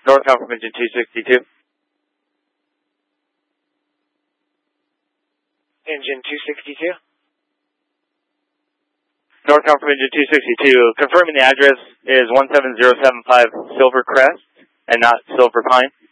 Northbound from engine 262. Engine 262. Northbound from engine 262. Confirming the address is 17075 Silver Crest and not Silver Pine.